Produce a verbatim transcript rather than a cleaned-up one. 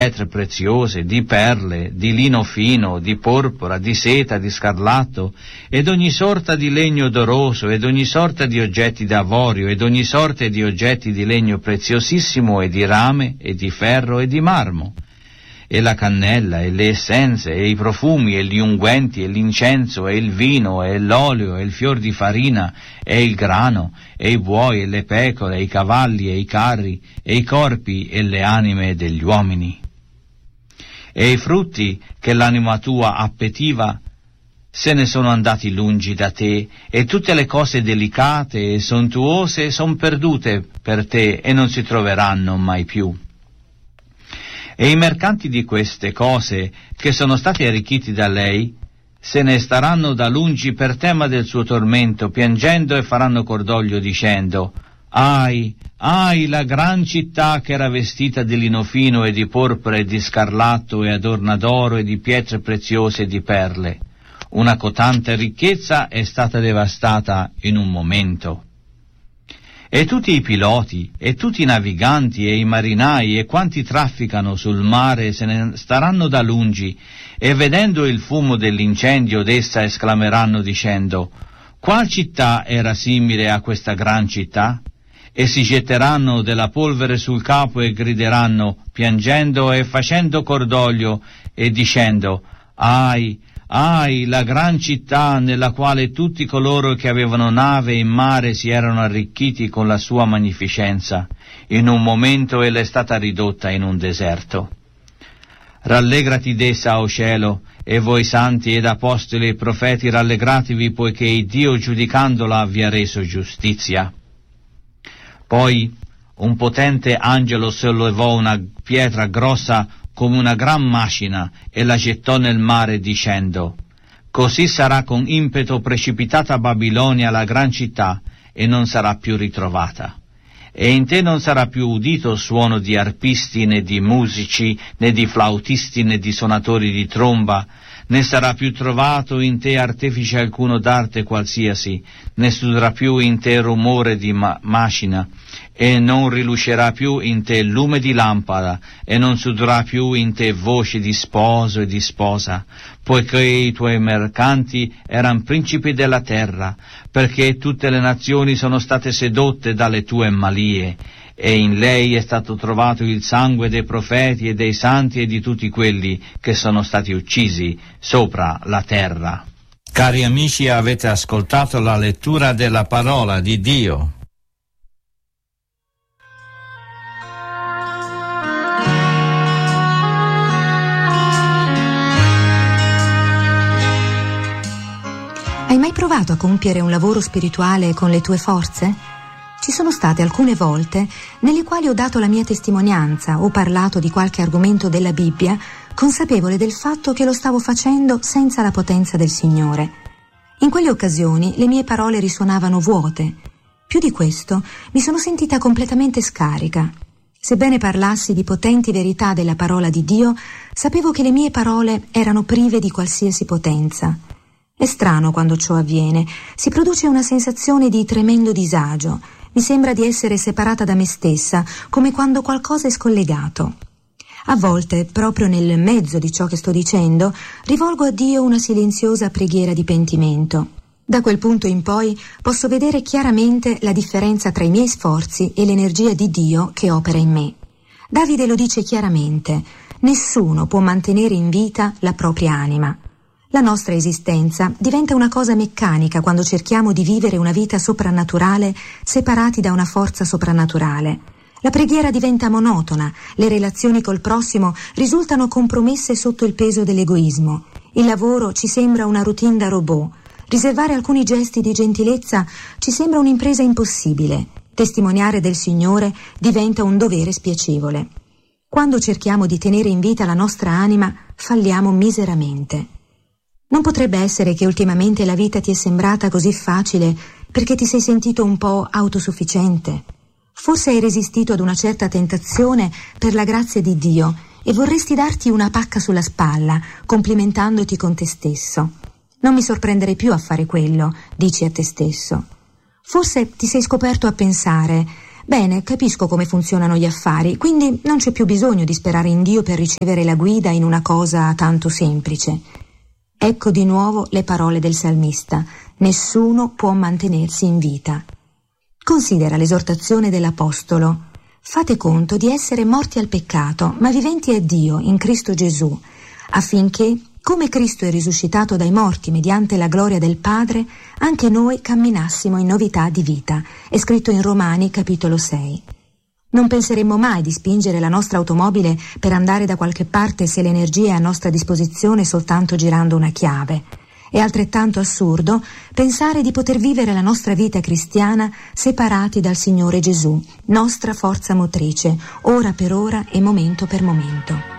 pietre preziose, di perle, di lino fino, di porpora, di seta, di scarlatto, ed ogni sorta di legno odoroso, ed ogni sorta di oggetti d'avorio, ed ogni sorta di oggetti di legno preziosissimo, e di rame, e di ferro, e di marmo, e la cannella, e le essenze, e i profumi, e gli unguenti, e l'incenso, e il vino, e l'olio, e il fior di farina, e il grano, e i buoi, e le pecore, e i cavalli, e i carri, e i corpi, e le anime degli uomini. E i frutti che l'anima tua appetiva se ne sono andati lungi da te, e tutte le cose delicate e sontuose son perdute per te e non si troveranno mai più. E i mercanti di queste cose, che sono stati arricchiti da lei, se ne staranno da lungi per tema del suo tormento, piangendo, e faranno cordoglio dicendo: Ahi, ahi, la gran città che era vestita di lino fino e di porpora e di scarlatto e adorna d'oro e di pietre preziose e di perle. Una cotante ricchezza è stata devastata in un momento. E tutti i piloti, e tutti i naviganti, e i marinai, e quanti trafficano sul mare se ne staranno da lungi, e vedendo il fumo dell'incendio d'essa esclameranno dicendo: Qual città era simile a questa gran città? E si getteranno della polvere sul capo e grideranno, piangendo e facendo cordoglio, e dicendo: Ahi, ahi, la gran città nella quale tutti coloro che avevano nave in mare si erano arricchiti con la sua magnificenza. In un momento ella è stata ridotta in un deserto. Rallegrati d'essa, o cielo, e voi santi ed apostoli e profeti, rallegratevi, poiché Dio, giudicandola, vi ha reso giustizia. Poi un potente angelo sollevò una pietra grossa come una gran macina e la gettò nel mare dicendo: Così sarà con impeto precipitata Babilonia, la gran città, e non sarà più ritrovata. E in te non sarà più udito suono di arpisti, né di musici, né di flautisti, né di suonatori di tromba, né sarà più trovato in te artefice alcuno d'arte qualsiasi, né studrà più in te rumore di ma- macina, e non rilucerà più in te lume di lampada, e non sudrà più in te voce di sposo e di sposa, poiché i tuoi mercanti eran principi della terra, perché tutte le nazioni sono state sedotte dalle tue malie, e in lei è stato trovato il sangue dei profeti e dei santi e di tutti quelli che sono stati uccisi sopra la terra. Cari amici, avete ascoltato la lettura della parola di Dio. Hai mai provato a compiere un lavoro spirituale con le tue forze? Ci sono state alcune volte nelle quali ho dato la mia testimonianza o parlato di qualche argomento della Bibbia, consapevole del fatto che lo stavo facendo senza la potenza del Signore. In quelle occasioni le mie parole risuonavano vuote. Più di questo, mi sono sentita completamente scarica. Sebbene parlassi di potenti verità della parola di Dio, sapevo che le mie parole erano prive di qualsiasi potenza. È strano quando ciò avviene, si produce una sensazione di tremendo disagio. Mi sembra di essere separata da me stessa, come quando qualcosa è scollegato. A volte, proprio nel mezzo di ciò che sto dicendo, rivolgo a Dio una silenziosa preghiera di pentimento. Da quel punto in poi posso vedere chiaramente la differenza tra i miei sforzi e l'energia di Dio che opera in me. Davide lo dice chiaramente: nessuno può mantenere in vita la propria anima. La nostra esistenza diventa una cosa meccanica quando cerchiamo di vivere una vita soprannaturale separati da una forza soprannaturale. La preghiera diventa monotona, le relazioni col prossimo risultano compromesse sotto il peso dell'egoismo. Il lavoro ci sembra una routine da robot. Riservare alcuni gesti di gentilezza ci sembra un'impresa impossibile. Testimoniare del Signore diventa un dovere spiacevole. Quando cerchiamo di tenere in vita la nostra anima, falliamo miseramente. Non potrebbe essere che ultimamente la vita ti è sembrata così facile perché ti sei sentito un po' autosufficiente? Forse hai resistito ad una certa tentazione per la grazia di Dio e vorresti darti una pacca sulla spalla, complimentandoti con te stesso. Non mi sorprenderei più a fare quello, dici a te stesso. Forse ti sei scoperto a pensare: Bene, capisco come funzionano gli affari, quindi non c'è più bisogno di sperare in Dio per ricevere la guida in una cosa tanto semplice. Ecco di nuovo le parole del salmista: nessuno può mantenersi in vita. Considera l'esortazione dell'Apostolo: fate conto di essere morti al peccato, ma viventi a Dio in Cristo Gesù, affinché, come Cristo è risuscitato dai morti mediante la gloria del Padre, anche noi camminassimo in novità di vita. È scritto in Romani, capitolo sei. Non penseremmo mai di spingere la nostra automobile per andare da qualche parte se l'energia è a nostra disposizione soltanto girando una chiave. È altrettanto assurdo pensare di poter vivere la nostra vita cristiana separati dal Signore Gesù, nostra forza motrice, ora per ora e momento per momento.